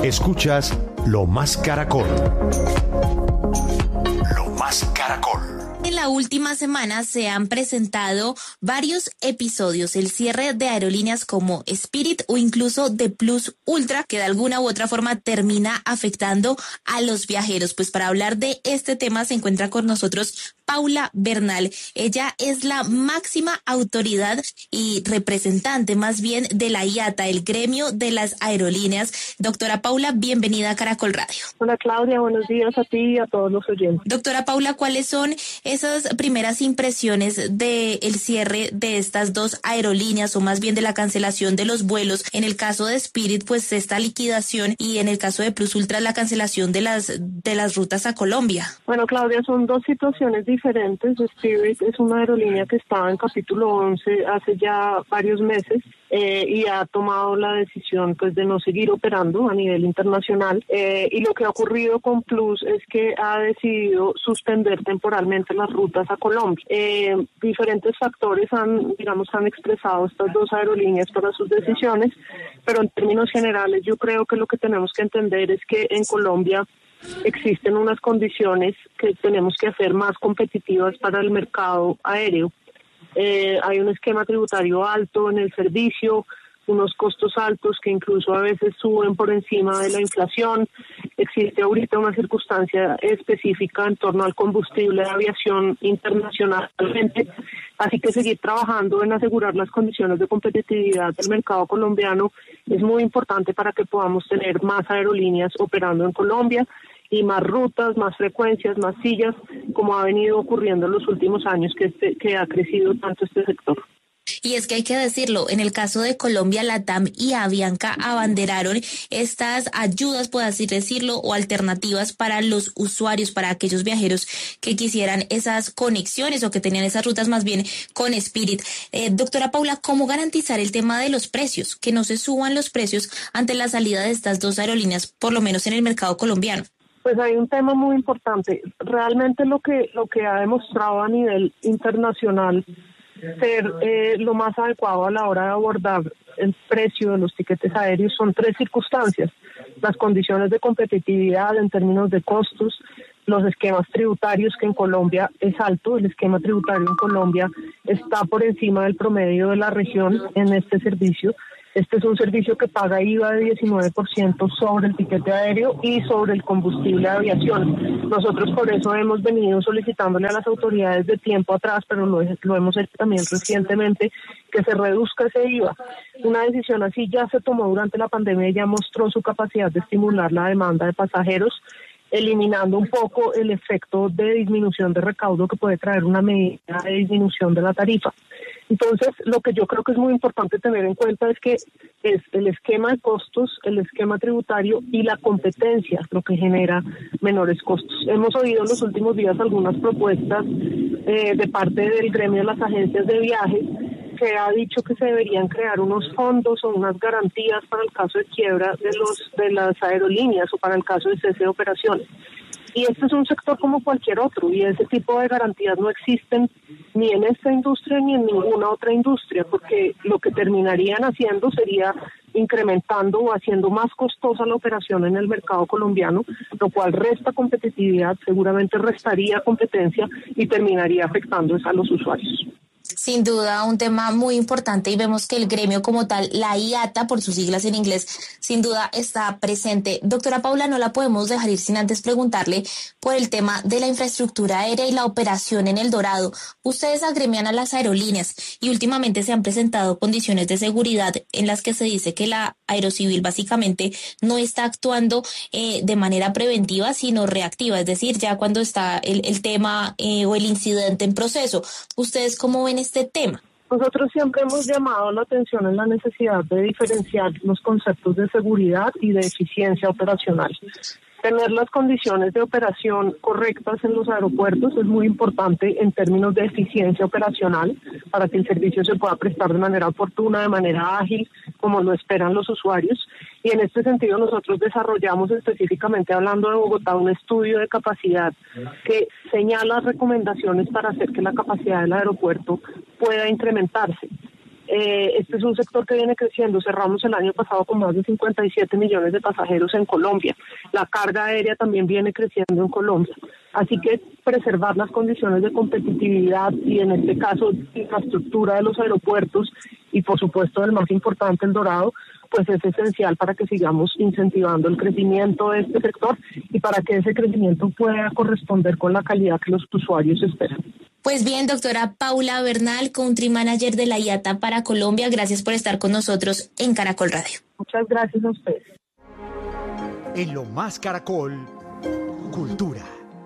Escuchas Lo Más Caracol. Lo Más Caracol. En la última semana se han presentado varios episodios, el cierre de aerolíneas como Spirit o incluso de Plus Ultra, que de alguna u otra forma termina afectando a los viajeros. Pues para hablar de este tema se encuentra con nosotros Paula Bernal. Ella es la máxima autoridad y representante más bien de la IATA, el gremio de las aerolíneas. Doctora Paula, bienvenida a Caracol Radio. Hola Claudia, buenos días a ti y a todos los oyentes. Doctora Paula, ¿cuáles son esas primeras impresiones del cierre de estas dos aerolíneas o más bien de la cancelación de los vuelos? En el caso de Spirit, pues esta liquidación, y en el caso de Plus Ultra, la cancelación de las rutas a Colombia. Bueno, Claudia, son dos situaciones diferentes. Spirit es una aerolínea que estaba en capítulo 11 hace ya varios meses y ha tomado la decisión pues de no seguir operando a nivel internacional, y lo que ha ocurrido con Plus es que ha decidido suspender temporalmente las rutas a Colombia. Diferentes factores han expresado estas dos aerolíneas para sus decisiones, pero en términos generales yo creo que lo que tenemos que entender es que en Colombia existen unas condiciones que tenemos que hacer más competitivas para el mercado aéreo. Hay un esquema tributario alto en el servicio, unos costos altos que incluso a veces suben por encima de la inflación. Existe ahorita una circunstancia específica en torno al combustible de aviación internacionalmente, así que seguir trabajando en asegurar las condiciones de competitividad del mercado colombiano es muy importante para que podamos tener más aerolíneas operando en Colombia y más rutas, más frecuencias, más sillas, como ha venido ocurriendo en los últimos años que ha crecido tanto este sector. Y es que hay que decirlo, en el caso de Colombia, LATAM y Avianca abanderaron estas ayudas, por así decirlo, o alternativas para los usuarios, para aquellos viajeros que quisieran esas conexiones o que tenían esas rutas más bien con Spirit. Doctora Paula, ¿cómo garantizar el tema de los precios? Que no se suban los precios ante la salida de estas dos aerolíneas, por lo menos en el mercado colombiano. Pues hay un tema muy importante. Realmente lo que ha demostrado a nivel internacional ser lo más adecuado a la hora de abordar el precio de los tiquetes aéreos son tres circunstancias: las condiciones de competitividad en términos de costos, los esquemas tributarios, que en Colombia es alto, el esquema tributario en Colombia está por encima del promedio de la región en este servicio. Este es un servicio que paga IVA de 19% sobre el tiquete aéreo y sobre el combustible de aviación. Nosotros por eso hemos venido solicitándole a las autoridades de tiempo atrás, pero lo hemos hecho también recientemente, que se reduzca ese IVA. Una decisión así ya se tomó durante la pandemia y ya mostró su capacidad de estimular la demanda de pasajeros, eliminando un poco el efecto de disminución de recaudo que puede traer una medida de disminución de la tarifa. Entonces, lo que yo creo que es muy importante tener en cuenta es que es el esquema de costos, el esquema tributario y la competencia lo que genera menores costos. Hemos oído en los últimos días algunas propuestas de parte del gremio de las agencias de viajes, que ha dicho que se deberían crear unos fondos o unas garantías para el caso de quiebra de las aerolíneas o para el caso de cese de operaciones. Y este es un sector como cualquier otro, y ese tipo de garantías no existen ni en esta industria ni en ninguna otra industria, porque lo que terminarían haciendo sería incrementando o haciendo más costosa la operación en el mercado colombiano, lo cual resta competitividad, seguramente restaría competencia y terminaría afectando a los usuarios. Sin duda, un tema muy importante, y vemos que el gremio como tal, la IATA, por sus siglas en inglés, sin duda está presente. Doctora Paula, no la podemos dejar ir sin antes preguntarle por el tema de la infraestructura aérea y la operación en El Dorado. Ustedes agremian a las aerolíneas y últimamente se han presentado condiciones de seguridad en las que se dice que la Aerocivil básicamente no está actuando de manera preventiva, sino reactiva, es decir, ya cuando está el tema o el incidente en proceso. ¿Ustedes cómo ven este tema? Nosotros siempre hemos llamado la atención en la necesidad de diferenciar los conceptos de seguridad y de eficiencia operacional. Tener las condiciones de operación correctas en los aeropuertos es muy importante en términos de eficiencia operacional para que el servicio se pueda prestar de manera oportuna, de manera ágil, como lo esperan los usuarios. Y en este sentido nosotros desarrollamos, específicamente hablando de Bogotá, un estudio de capacidad que señala recomendaciones para hacer que la capacidad del aeropuerto pueda incrementarse. Este es un sector que viene creciendo. Cerramos el año pasado con más de 57 millones de pasajeros en Colombia. La carga aérea también viene creciendo en Colombia. Así que preservar las condiciones de competitividad y en este caso infraestructura de los aeropuertos y por supuesto el más importante, el Dorado, pues es esencial para que sigamos incentivando el crecimiento de este sector y para que ese crecimiento pueda corresponder con la calidad que los usuarios esperan. Pues bien, doctora Paula Bernal, Country Manager de la IATA para Colombia, gracias por estar con nosotros en Caracol Radio. Muchas gracias a ustedes. En Lo Más Caracol, Cultura.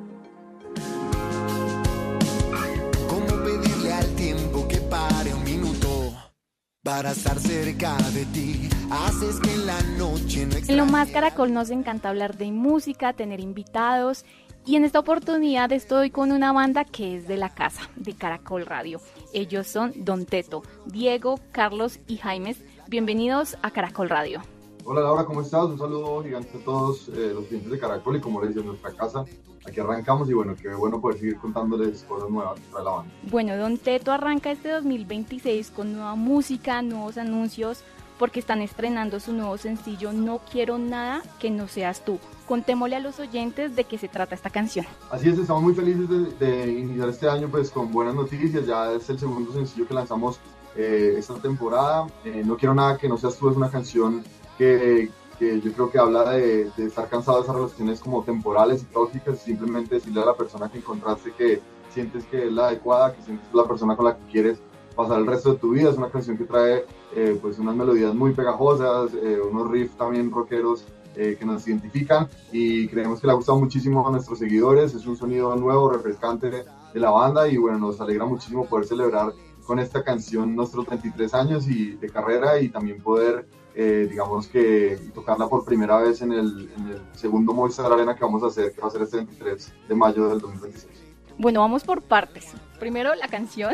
¿Cómo pedirle al tiempo que pare un minuto para estar cerca de ti? Haces que en la noche no extrañe. En Lo Más Caracol nos encanta hablar de música, tener invitados. Y en esta oportunidad estoy con una banda que es de la casa, de Caracol Radio. Ellos son Don Teto, Diego, Carlos y Jaimes. Bienvenidos a Caracol Radio. Hola Laura, ¿cómo estás? Un saludo gigante a todos los clientes de Caracol y como les decía, en nuestra casa. Aquí arrancamos y bueno, qué bueno poder seguir contándoles cosas nuevas para la banda. Bueno, Don Teto arranca este 2026 con nueva música, nuevos anuncios, porque están estrenando su nuevo sencillo No Quiero Nada Que No Seas Tú. Contémosle a los oyentes de qué se trata esta canción. Así es, estamos muy felices de iniciar este año pues con buenas noticias. Ya es el segundo sencillo que lanzamos esta temporada. No Quiero Nada Que No Seas Tú es una canción que yo creo que habla de estar cansado de esas relaciones como temporales y tóxicas y simplemente decirle a la persona que encontraste que sientes que es la adecuada, que sientes que es la persona con la que quieres pasar el resto de tu vida. Es una canción que trae pues unas melodías muy pegajosas, unos riffs también rockeros que nos identifican y creemos que le ha gustado muchísimo a nuestros seguidores. Es un sonido nuevo, refrescante de la banda y bueno, nos alegra muchísimo poder celebrar con esta canción nuestros 23 años de carrera y también poder digamos que tocarla por primera vez en el segundo Movistar Arena que vamos a hacer, que va a ser este 23 de mayo del 2026. Bueno, vamos por partes. Primero la canción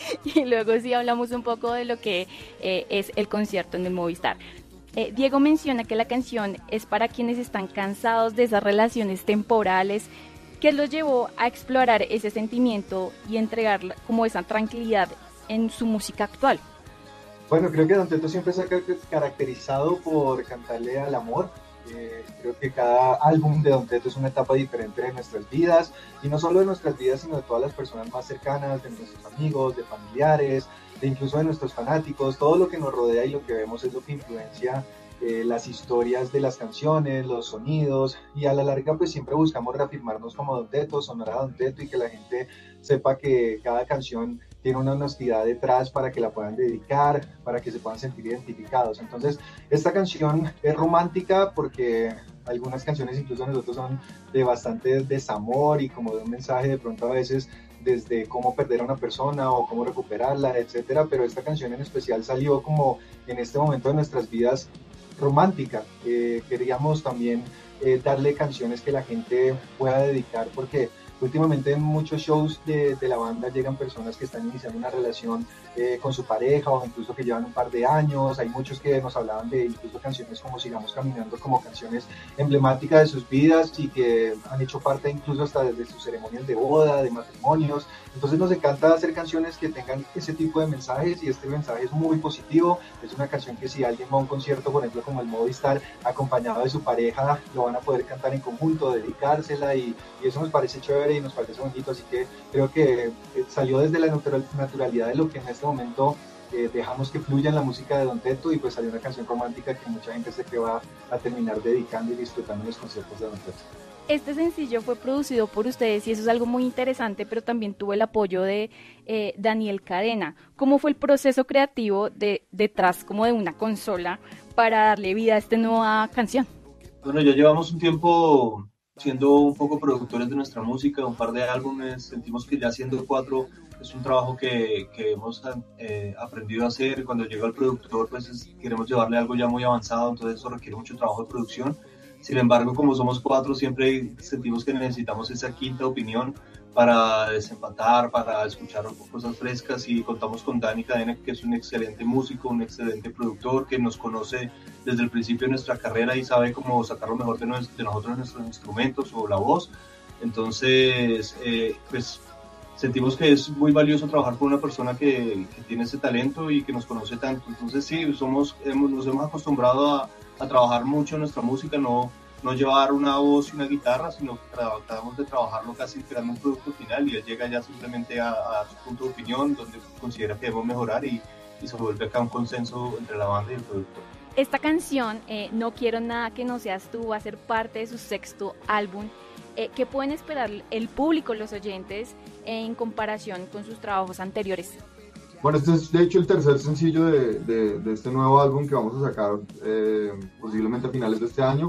y luego sí hablamos un poco de lo que es el concierto en el Movistar. Diego menciona que la canción es para quienes están cansados de esas relaciones temporales. ¿Qué los llevó a explorar ese sentimiento y entregar como esa tranquilidad en su música actual? Bueno, creo que Don Teto siempre se ha caracterizado por cantarle al amor. Creo que cada álbum de Don Teto es una etapa diferente de nuestras vidas, y no solo de nuestras vidas, sino de todas las personas más cercanas, de nuestros amigos, de familiares, de incluso de nuestros fanáticos. Todo lo que nos rodea y lo que vemos es lo que influencia las historias de las canciones, los sonidos, y a la larga pues siempre buscamos reafirmarnos como Don Teto, sonar a Don Teto, y que la gente sepa que cada canción tiene una honestidad detrás para que la puedan dedicar, para que se puedan sentir identificados. Entonces, esta canción es romántica porque algunas canciones incluso nosotros son de bastante desamor y como de un mensaje de pronto a veces desde cómo perder a una persona o cómo recuperarla, etcétera, pero esta canción en especial salió como en este momento de nuestras vidas romántica. Queríamos también darle canciones que la gente pueda dedicar, porque últimamente en muchos shows de la banda llegan personas que están iniciando una relación con su pareja o incluso que llevan un par de años. Hay muchos que nos hablaban de incluso canciones como Sigamos Caminando, como canciones emblemáticas de sus vidas y que han hecho parte incluso hasta desde sus ceremonias de boda, de matrimonios. Entonces nos encanta hacer canciones que tengan ese tipo de mensajes, y este mensaje es muy positivo. Es una canción que si alguien va a un concierto, por ejemplo como el Movistar, acompañado de su pareja, lo van a poder cantar en conjunto, dedicársela, y eso nos parece chévere y nos parece bonito. Así que creo que salió desde la naturalidad de lo que en este momento dejamos que fluya en la música de Don Teto, y pues salió una canción romántica que mucha gente sé que va a terminar dedicando y disfrutando en los conciertos de Don Teto. Este sencillo fue producido por ustedes y eso es algo muy interesante, pero también tuvo el apoyo de Daniel Cadena. ¿Cómo fue el proceso creativo detrás como de una consola para darle vida a esta nueva canción? Bueno, ya llevamos un tiempo siendo un poco productores de nuestra música, un par de álbumes. Sentimos que ya siendo 4 es un trabajo que hemos aprendido a hacer. Cuando llega el productor, pues queremos llevarle algo ya muy avanzado, entonces eso requiere mucho trabajo de producción. Sin embargo, como somos 4, siempre sentimos que necesitamos esa quinta opinión para desempatar, para escuchar cosas frescas, y contamos con Dani Cadena, que es un excelente músico, un excelente productor, que nos conoce desde el principio de nuestra carrera y sabe cómo sacar lo mejor de nosotros, nuestros instrumentos o la voz. Entonces, pues sentimos que es muy valioso trabajar con una persona que tiene ese talento y que nos conoce tanto. Entonces sí, nos hemos acostumbrado a trabajar mucho nuestra música, no llevar una voz y una guitarra, sino que tratamos de trabajarlo casi creando un producto final, y él llega ya simplemente a su punto de opinión, donde considera que debemos mejorar, y se vuelve acá un consenso entre la banda y el productor. Esta canción, No Quiero Nada Que No Seas Tú, va a ser parte de su 6º álbum. ¿Qué pueden esperar el público, los oyentes, en comparación con sus trabajos anteriores? Bueno, este es de hecho el tercer sencillo de este nuevo álbum que vamos a sacar posiblemente a finales de este año.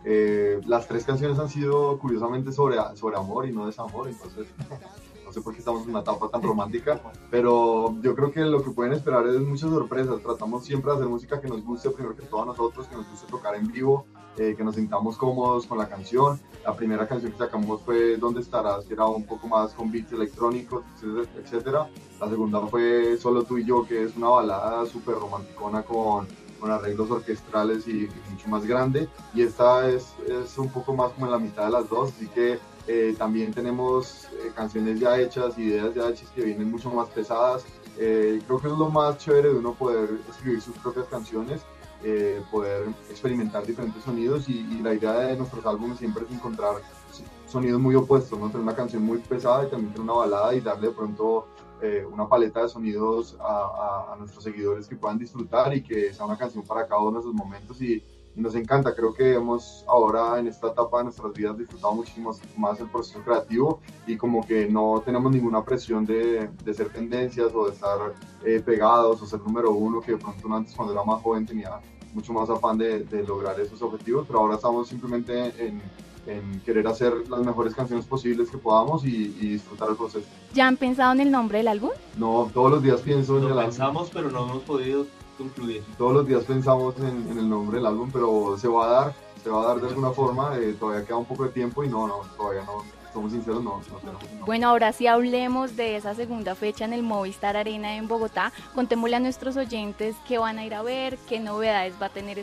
Las 3 canciones han sido curiosamente sobre amor y no desamor, entonces no sé por qué estamos en una etapa tan romántica, pero yo creo que lo que pueden esperar es muchas sorpresas. Tratamos siempre de hacer música que nos guste primero que todo a nosotros, que nos guste tocar en vivo, que nos sintamos cómodos con la canción. La primera canción que sacamos fue ¿Dónde Estarás?, que era un poco más con beats electrónicos, etcétera. La segunda fue Solo Tú y Yo, que es una balada súper romanticona con arreglos orquestrales y mucho más grande, y esta es un poco más como en la mitad de las dos, así que también tenemos canciones ya hechas, ideas ya hechas que vienen mucho más pesadas. Creo que es lo más chévere de uno poder escribir sus propias canciones, poder experimentar diferentes sonidos, y la idea de nuestros álbumes siempre es encontrar sonidos muy opuestos, ¿no? Tener una canción muy pesada y también tener una balada, y darle de pronto una paleta de sonidos a nuestros seguidores que puedan disfrutar, y que sea una canción para cada uno de sus momentos, y nos encanta. Creo que hemos ahora en esta etapa de nuestras vidas disfrutado muchísimo más el proceso creativo, y como que no tenemos ninguna presión de ser tendencias o de estar pegados o ser número uno, que de pronto antes, cuando era más joven, tenía mucho más afán de lograr esos objetivos, pero ahora estamos simplemente en querer hacer las mejores canciones posibles que podamos y disfrutar el proceso. ¿Ya han pensado en el nombre del álbum? No, todos los días pienso en el álbum. Pensamos, pero no hemos podido concluir. Todos los días pensamos en el nombre del álbum, pero se va a dar de alguna forma. Todavía queda un poco de tiempo y todavía no, somos sinceros, no tenemos. Bueno, ahora sí hablemos de esa segunda fecha en el Movistar Arena en Bogotá. Contémosle a nuestros oyentes qué van a ir a ver, qué novedades va a tener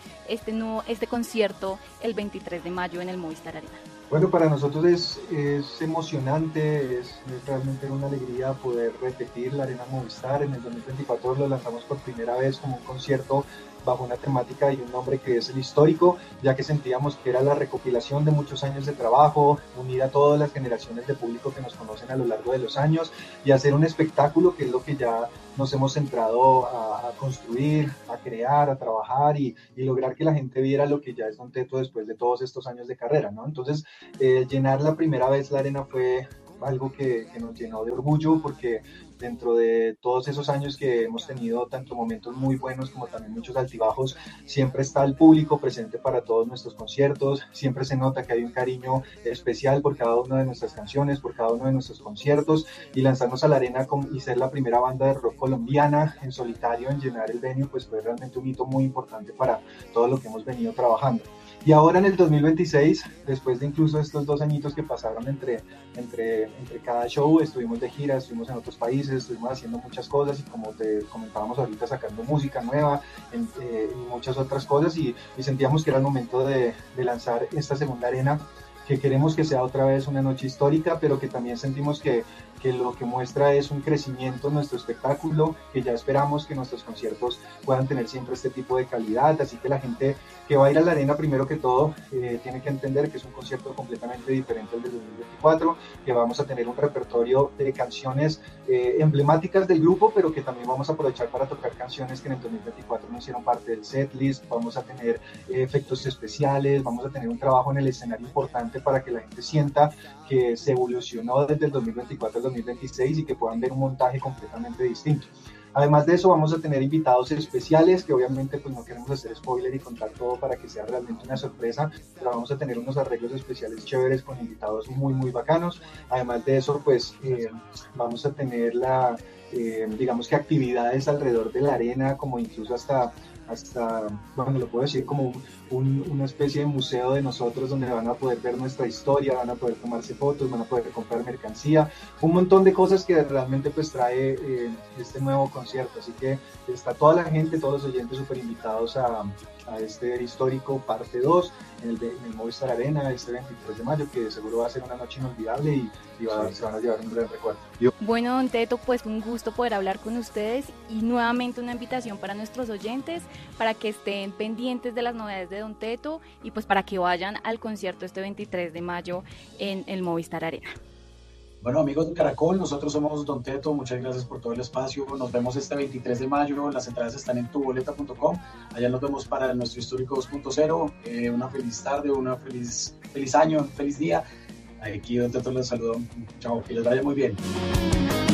este concierto el 23 de mayo en el Movistar Arena. Bueno, para nosotros es emocionante, es realmente una alegría poder repetir la Arena Movistar. En el 2024 lo lanzamos por primera vez como un concierto bajo una temática y un nombre que es el histórico, ya que sentíamos que era la recopilación de muchos años de trabajo, unir a todas las generaciones de público que nos conocen a lo largo de los años y hacer un espectáculo, que es lo que ya nos hemos centrado a construir, a crear, a trabajar y lograr que la gente viera lo que ya es Don Teto después de todos estos años de carrera, ¿no? Entonces, llenar la primera vez la arena fue algo que nos llenó de orgullo, porque dentro de todos esos años que hemos tenido tanto momentos muy buenos como también muchos altibajos, siempre está el público presente para todos nuestros conciertos, siempre se nota que hay un cariño especial por cada una de nuestras canciones, por cada uno de nuestros conciertos, y lanzarnos a la arena y ser la primera banda de rock colombiana en solitario en llenar el venue, pues fue realmente un hito muy importante para todo lo que hemos venido trabajando. Y ahora en el 2026, después de incluso estos 2 añitos que pasaron entre cada show, estuvimos de gira, estuvimos en otros países, estuvimos haciendo muchas cosas, y como te comentábamos ahorita, sacando música nueva y muchas otras cosas, y sentíamos que era el momento de lanzar esta segunda arena, que queremos que sea otra vez una noche histórica, pero que también sentimos que lo que muestra es un crecimiento en nuestro espectáculo, que ya esperamos que nuestros conciertos puedan tener siempre este tipo de calidad, así que la gente que va a ir a la arena, primero que todo, tiene que entender que es un concierto completamente diferente al del 2024, que vamos a tener un repertorio de canciones emblemáticas del grupo, pero que también vamos a aprovechar para tocar canciones que en el 2024 no hicieron parte del setlist. Vamos a tener efectos especiales, vamos a tener un trabajo en el escenario importante para que la gente sienta que se evolucionó desde el 2024 al 2026 y que puedan ver un montaje completamente distinto. Además de eso, vamos a tener invitados especiales, que obviamente pues no queremos hacer spoiler y contar todo para que sea realmente una sorpresa, pero vamos a tener unos arreglos especiales chéveres con invitados muy muy bacanos. Además de eso, pues vamos a tener digamos que actividades alrededor de la arena, como incluso hasta hasta, bueno, lo puedo decir como una especie de museo de nosotros, donde van a poder ver nuestra historia, van a poder tomarse fotos, van a poder comprar mercancía, un montón de cosas que realmente pues trae este nuevo concierto. Así que está toda la gente, todos los oyentes súper invitados a este histórico parte 2 en el Movistar Arena este 23 de mayo, que seguro va a ser una noche inolvidable y se van a llevar un gran recuerdo. Bueno, don Teto, pues un gusto poder hablar con ustedes y nuevamente una invitación para nuestros oyentes para que estén pendientes de las novedades de don Teto y pues para que vayan al concierto este 23 de mayo en el Movistar Arena. Bueno, amigos de Caracol, nosotros somos Don Teto, muchas gracias por todo el espacio, nos vemos este 23 de mayo, las entradas están en tuboleta.com, allá nos vemos para nuestro Histórico 2.0, una feliz tarde, una feliz año, un feliz día, aquí Don Teto les saluda, chao, que les vaya muy bien.